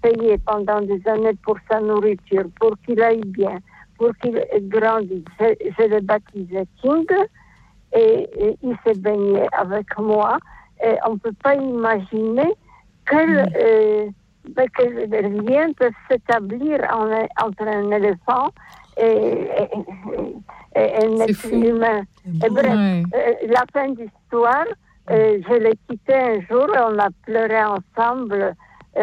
payé pendant des années pour sa nourriture, pour qu'il aille bien, pour qu'il grandisse. Je l'ai baptisé King et il s'est baigné avec moi. Et on ne peut pas imaginer quel lien peut s'établir entre un éléphant et un être humain. Et bref, la fin d'histoire, je l'ai quitté un jour et on a pleuré ensemble.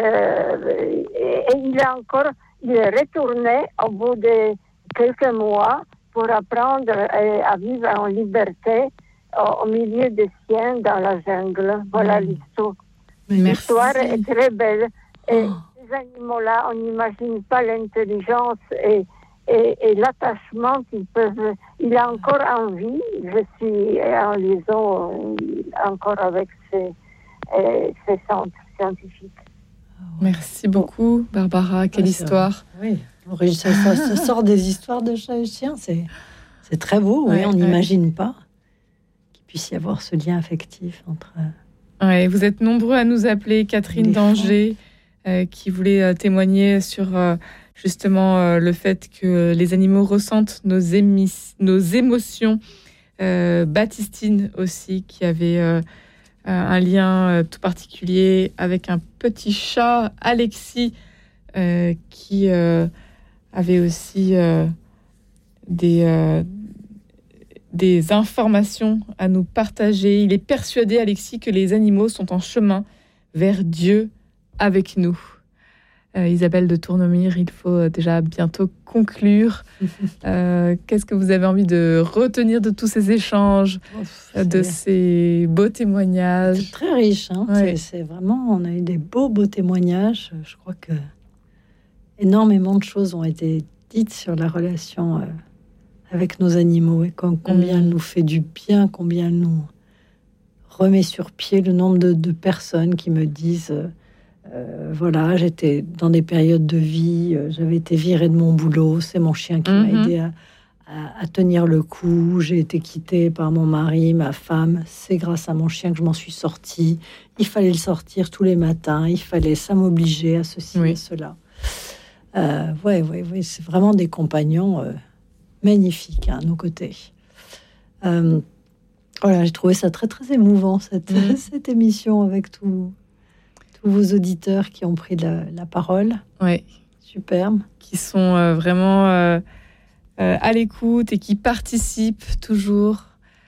Et il est retourné au bout de quelques mois pour apprendre à vivre en liberté au milieu des siens dans la jungle. Voilà l'histoire. L'histoire est très belle. Et ces animaux-là, on n'imagine pas l'intelligence et l'attachement qu'ils peuvent. Il a encore envie. Je suis en liaison encore avec ces centres scientifiques. Merci beaucoup, Barbara. Quelle histoire. Oui, ça sort des histoires de chat et chien. C'est très beau. Oui, on n'imagine pas qu'il puisse y avoir ce lien affectif entre. Ouais, vous êtes nombreux à nous appeler. Catherine d'Angers, qui voulait témoigner sur justement le fait que les animaux ressentent nos émotions. Baptistine aussi, qui avait un lien tout particulier avec un petit chat, Alexis, qui avait aussi des informations à nous partager. Il est persuadé, Alexis, que les animaux sont en chemin vers Dieu avec nous. Isabelle de Tournemire, il faut déjà bientôt conclure. Qu'est-ce que vous avez envie de retenir de tous ces échanges, de ces beaux témoignages? C'est très riche. Hein. Ouais. C'est vraiment, on a eu des beaux témoignages. Je crois que énormément de choses ont été dites sur la relation avec nos animaux et combien elle nous fait du bien, combien elle nous remet sur pied. Le nombre de personnes qui me disent voilà, j'étais dans des périodes de vie, j'avais été virée de mon boulot, c'est mon chien qui m'a aidé à tenir le coup, j'ai été quittée par mon mari, ma femme, c'est grâce à mon chien que je m'en suis sortie, il fallait le sortir tous les matins, ça m'obligeait à ceci et cela. Oui, c'est vraiment des compagnons magnifiques à nos côtés. Voilà, j'ai trouvé ça très très émouvant cette émission avec tous vos auditeurs qui ont pris la parole. Oui. Superbe. Qui sont vraiment à l'écoute et qui participent toujours,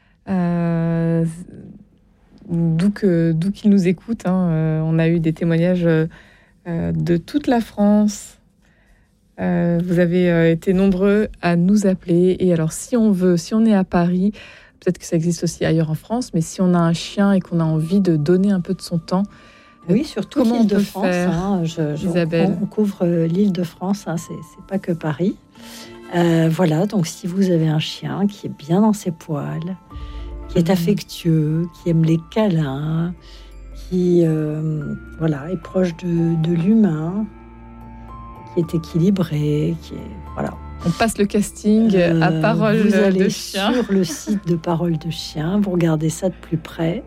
d'où qu'ils nous écoutent. On a eu des témoignages de toute la France. Vous avez été nombreux à nous appeler. Et alors, si on est à Paris, peut-être que ça existe aussi ailleurs en France, mais si on a un chien et qu'on a envie de donner un peu de son temps, oui, surtout l'Île-de-France. Isabelle. On couvre l'Île-de-France, c'est pas que Paris. Voilà, donc si vous avez un chien qui est bien dans ses poils, qui est affectueux, qui aime les câlins, qui est proche de l'humain, qui est équilibré, voilà. On passe le casting à Parole vous allez de Chien. Sur le site de Parole de Chien, vous regardez ça de plus près.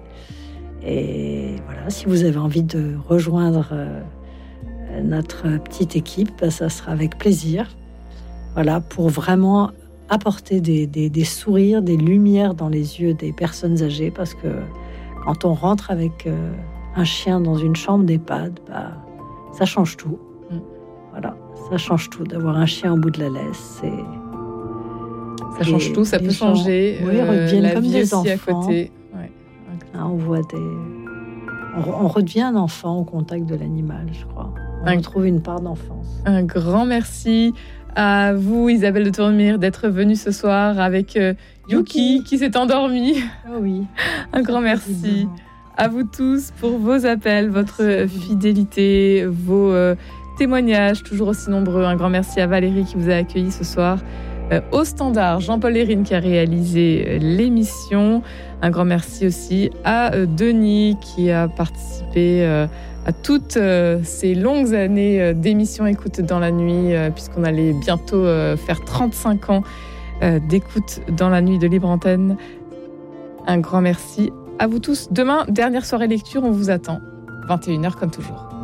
Et voilà, si vous avez envie de rejoindre notre petite équipe, ça sera avec plaisir. Voilà, pour vraiment apporter des sourires, des lumières dans les yeux des personnes âgées, parce que quand on rentre avec un chien dans une chambre d'EHPAD, ça change tout. Voilà, ça change tout d'avoir un chien au bout de la laisse. Ça change tout, ça peut changer. Oui, reviennent la comme vie des aussi enfants. à côté. On voit on redevient un enfant au contact de l'animal, je crois. On retrouve une part d'enfance. Un grand merci à vous, Isabelle de Tournemire, d'être venue ce soir avec Yuki qui s'est endormi. Oh oui. Un grand merci à vous tous pour vos appels, votre fidélité, vos témoignages toujours aussi nombreux. Un grand merci à Valérie qui vous a accueilli ce soir. Au standard, Jean-Paul Lérine qui a réalisé l'émission. Un grand merci aussi à Denis qui a participé à toutes ces longues années d'émission Écoute dans la nuit, puisqu'on allait bientôt faire 35 ans d'écoute dans la nuit de Libre Antenne. Un grand merci à vous tous. Demain, dernière soirée lecture, on vous attend. 21h comme toujours.